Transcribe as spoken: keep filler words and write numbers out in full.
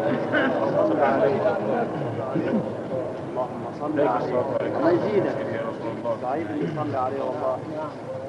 صل عليه. اللهم صل عليه. الله يزيدك. سعيد اللي صلى عليه والله.